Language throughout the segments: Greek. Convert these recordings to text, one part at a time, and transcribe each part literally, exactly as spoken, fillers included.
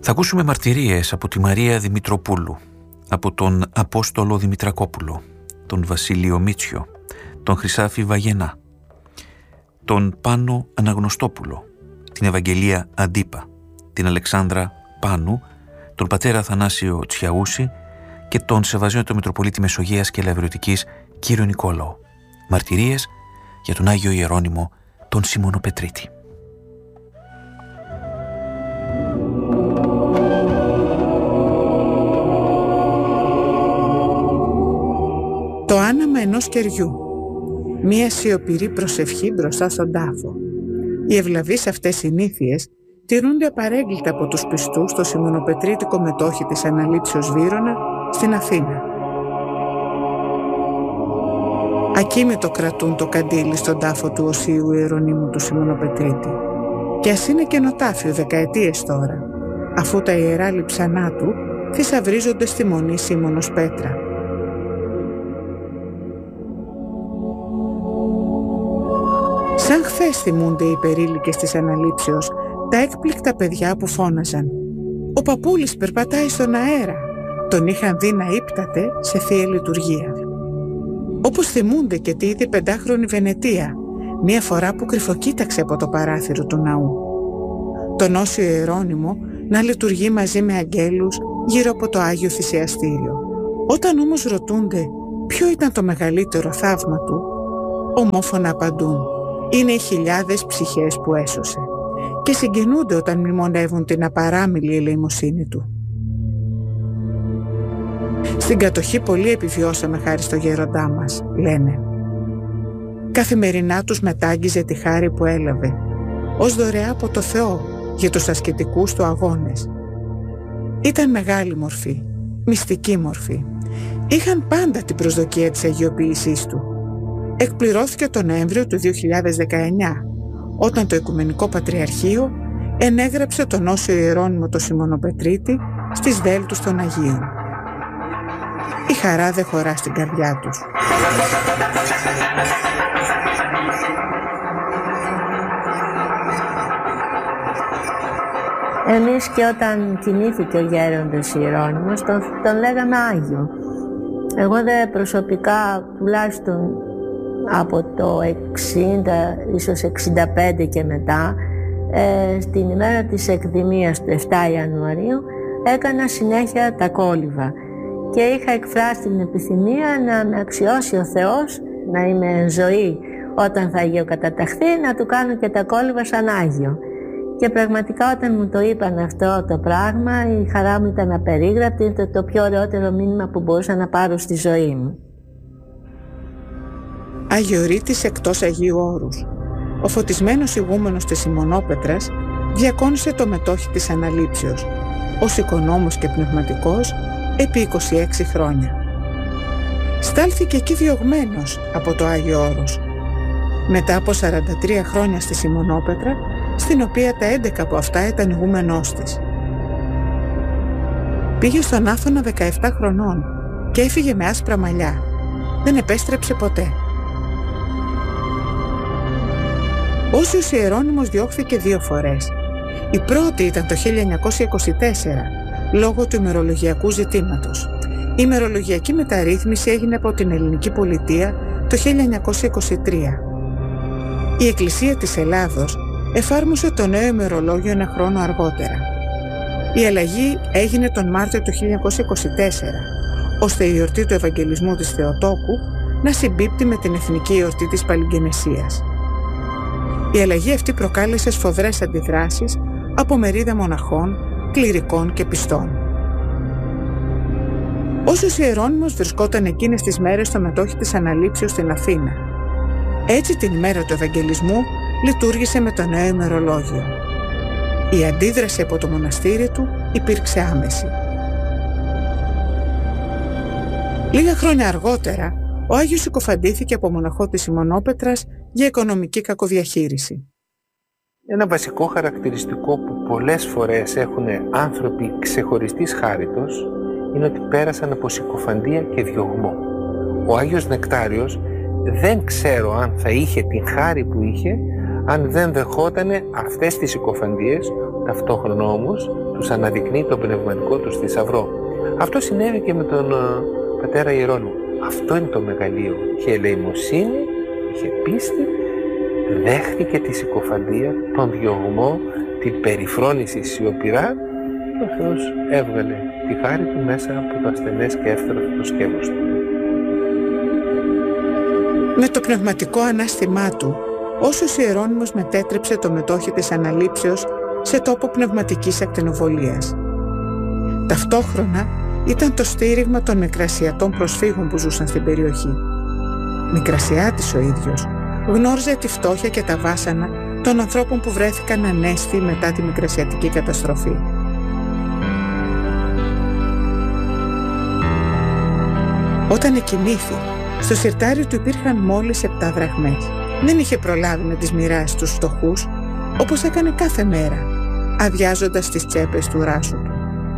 Θα ακούσουμε μαρτυρίες από τη Μαρία Δημητροπούλου, από τον Απόστολο Δημητρακόπουλο, τον Βασίλειο Μίτσιο, τον Χρυσάφη Βαγενά, τον Πάνο Αναγνωστόπουλο, την Ευαγγελία Αντίπα, την Αλεξάνδρα Πάνου, τον πατέρα Θανάσιο Τσιαούση και τον Σεβαζιότατο Μητροπολίτη Μεσογείας και Ελευρωτικής κύριο Νικόλαο. Μαρτυρίες για τον Άγιο Ιερώνυμο τον Σιμωνοπετρίτη. Το άναμα ενός κεριού. Μία σιωπηρή προσευχή μπροστά στον τάφο. Οι ευλαβείς αυτές συνήθειες τηρούνται απαρέγκλιτα από τους πιστούς στο Σιμωνοπετρίτικο μετόχι της Αναλήψεως Βύρωνα στην Αθήνα. Ακίμητο κρατούν το καντήλι στον τάφο του Οσίου Ιερονύμου του Σιμωνοπετρίτη. Και ας είναι καινοτάφιο δεκαετίες τώρα, αφού τα ιερά λειψανά του θησαυρίζονται στη Μονή Σίμωνος Πέτρα. Σαν χθες θυμούνται οι περίλικες της Αναλήψεως τα έκπληκτα παιδιά που φώναζαν «Ο παππούλης περπατάει στον αέρα», τον είχαν δει να ύπταται σε θεία λειτουργία. Όπως θυμούνται και τη είδε πεντάχρονη Βενετία, μία φορά που κρυφοκοίταξε από το παράθυρο του ναού. Τον Όσιο Ιερώνυμο να λειτουργεί μαζί με αγγέλους γύρω από το Άγιο Θυσιαστήριο. Όταν όμως ρωτούνται ποιο ήταν το μεγαλύτερο θαύμα του, ομόφωνα απαντούν «Είναι οι χιλιάδες ψυχές που έσωσε» και συγκινούνται όταν μνημονεύουν την απαράμιλη ελεημοσύνη του. Στην κατοχή πολύ επιβιώσαμε χάρη στο γέροντά μας, λένε. Καθημερινά τους μετάγγιζε τη χάρη που έλαβε, ως δωρεά από το Θεό για τους ασκητικούς του αγώνες. Ήταν μεγάλη μορφή, μυστική μορφή. Είχαν πάντα την προσδοκία της αγιοποίησής του. Εκπληρώθηκε τον Νοέμβριο του δύο χιλιάδες δεκαεννιά, όταν το Οικουμενικό Πατριαρχείο ενέγραψε τον Όσιο Ιερώνυμο το Σιμωνοπετρίτη στις δέλτους των Αγίων. Η χαρά δεν χωρά στην καρδιά τους. Εμείς και όταν κοιμήθηκε ο γέροντας Ιερώνυμος τον, τον λέγαμε Άγιο. Εγώ δε προσωπικά τουλάχιστον από το εξήντα, ίσως εξήντα πέντε και μετά, ε, στην ημέρα της εκδημίας του επτά Ιανουαρίου έκανα συνέχεια τα κόλυβα και είχα εκφράσει την επιθυμία να με αξιώσει ο Θεός, να είμαι εν ζωή όταν θα αγιοκαταταχθεί, να του κάνω και τα κόλυβα σαν Άγιο. Και πραγματικά όταν μου το είπαν αυτό το πράγμα, η χαρά μου ήταν απερίγραπτη, ήταν το πιο ωραιότερο μήνυμα που μπορούσα να πάρω στη ζωή μου. Αγιορείτης εκτός Αγίου Όρους. Ο φωτισμένος ηγούμενος της Σιμωνόπετρας διακόνησε το μετόχι της Αναλήψεως, ως οικονόμος και πνευματικός, επί είκοσι έξι χρόνια. Στάλθηκε εκεί διωγμένος από το Άγιο Όρος. Μετά από σαράντα τρία χρόνια στη Σιμωνόπετρα, στην οποία τα έντεκα από αυτά ήταν ηγούμενός της. Πήγε στον Άθωνα δεκαεπτά χρονών και έφυγε με άσπρα μαλλιά. Δεν επέστρεψε ποτέ. Όσιος Ιερώνυμος διώχθηκε δύο φορές. Η πρώτη ήταν το χίλια εννιακόσια είκοσι τέσσερα, λόγω του ημερολογιακού ζητήματος. Η ημερολογιακή μεταρρύθμιση έγινε από την ελληνική πολιτεία το χίλια εννιακόσια είκοσι τρία. Η Εκκλησία της Ελλάδος εφάρμοσε το νέο ημερολόγιο ένα χρόνο αργότερα. Η αλλαγή έγινε τον Μάρτιο του χίλια εννιακόσια είκοσι τέσσερα, ώστε η εορτή του Ευαγγελισμού της Θεοτόκου να συμπίπτει με την εθνική εορτή της Παλιγγενεσίας. Η αλλαγή αυτή προκάλεσε σφοδρές αντιδράσεις από μερίδα μοναχών, κληρικών και πιστών. Όσιος Ιερώνυμος βρισκόταν εκείνες τις μέρες στο μετόχι της Αναλήψεως στην Αθήνα. Έτσι την ημέρα του Ευαγγελισμού λειτουργήσε με το νέο ημερολόγιο. Η αντίδραση από το μοναστήρι του υπήρξε άμεση. Λίγα χρόνια αργότερα, ο Άγιος συκοφαντήθηκε από μοναχό της Σιμωνόπετρας για οικονομική κακοδιαχείριση. Ένα βασικό χαρακτηριστικό που πολλές φορές έχουν άνθρωποι ξεχωριστής χάριτος είναι ότι πέρασαν από συκοφαντία και διωγμό. Ο Άγιος Νεκτάριος δεν ξέρω αν θα είχε την χάρη που είχε αν δεν δεχότανε αυτές τις συκοφαντίες, ταυτόχρονα όμως τους αναδεικνύει τον πνευματικό τους θησαυρό. Αυτό συνέβη και με τον uh, πατέρα Ιερώνυμο. Αυτό είναι το μεγαλείο. Είχε ελεημοσύνη, είχε πίστη, δέχτηκε τη συκοφαντία, τον διωγμό, την περιφρόνηση σιωπηρά. Ο Θεός έβγαλε τη χάρη του μέσα από το ασθενές και εύθραυστο σκεύος του. Με το πνευματικό ανάστημά του, όσος Ιερώνυμος μετέτρεψε το μετόχι της Αναλήψεως σε τόπο πνευματικής ακτινοβολίας. Ταυτόχρονα ήταν το στήριγμα των μικρασιατών προσφύγων που ζούσαν στην περιοχή. Μικρασιάτης ο ίδιος, γνώριζε τη φτώχεια και τα βάσανα των ανθρώπων που βρέθηκαν ανέστη μετά τη μικρασιατική καταστροφή. Όταν εκοιμήθη, στο συρτάρι του υπήρχαν μόλις επτά δραχμές. Δεν είχε προλάβει να τις μοιράσει στους φτωχούς, όπως έκανε κάθε μέρα, αδειάζοντας τις τσέπες του ράσου του.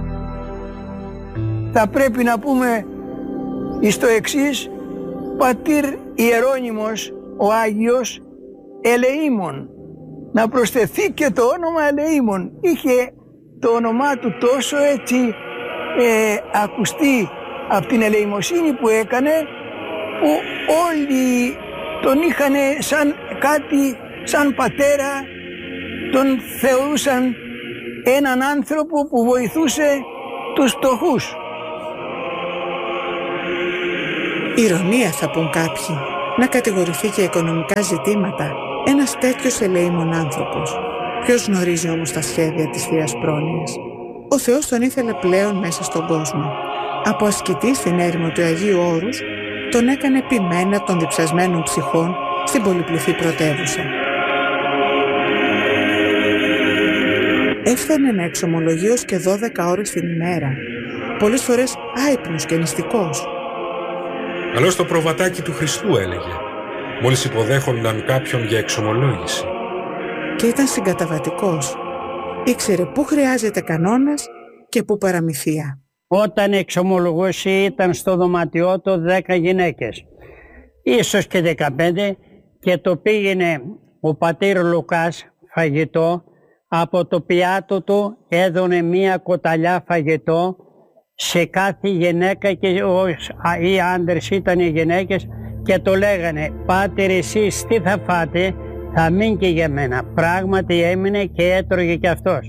Θα πρέπει να πούμε εις το εξής: Πατήρ Ιερώνυμος ο Άγιος ελεήμων. Να προσθεθεί και το όνομα ελεήμων. Είχε το όνομά του τόσο έτσι ε, ακουστεί από την ελεημοσύνη που έκανε, που όλοι τον είχαν σαν κάτι, σαν πατέρα, τον θεωρούσαν έναν άνθρωπο που βοηθούσε τους φτωχούς. Ηρωνία θα πούν κάποιοι, να κατηγορηθεί για οικονομικά ζητήματα ένας τέτοιος ελεήμων άνθρωπος. Ποιος γνωρίζει όμως τα σχέδια της Θείας Πρόνοιας. Ο Θεός τον ήθελε πλέον μέσα στον κόσμο. Από ασκητή στην έρημο του Αγίου Όρους, τον έκανε ποιμένα των διψασμένων ψυχών στην πολυπληθή πρωτεύουσα. Έφτανε να εξομολογεί ως και δώδεκα ώρες την ημέρα, πολλές φορές άυπνος και νηστικός. Καλώς το προβατάκι του Χριστού, έλεγε, μόλις υποδέχονταν κάποιον για εξομολόγηση. Και ήταν συγκαταβατικός. Ήξερε πού χρειάζεται κανόνας και πού παραμυθία. Όταν εξομολογούσε ήταν στο δωματιό του δέκα γυναίκες, ίσως και δεκαπέντε, και το πήγαινε ο πατήρ Λουκάς φαγητό, από το πιάτο του έδωνε μία κοταλιά φαγητό σε κάθε γυναίκα, και οι άντρες ήταν οι γυναίκες, και το λέγανε: «Πάτερ, εσείς τι θα φάτε?» «Θα μείνει και για μένα». Πράγματι έμεινε και έτρωγε και αυτός.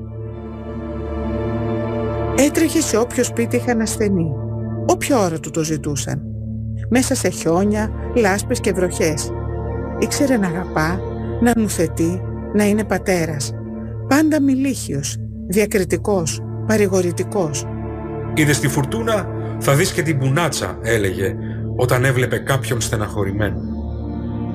Έτρεχε σε όποιο σπίτι είχαν ασθενή, όποια ώρα του το ζητούσαν. Μέσα σε χιόνια, λάσπες και βροχές. Ήξερε να αγαπά, να νουθετεί, να είναι πατέρας. Πάντα μιλήχιος, διακριτικός, παρηγορητικός. «Είδες τη φουρτούνα, θα δεις και την μπουνάτσα», έλεγε, όταν έβλεπε κάποιον στεναχωρημένο.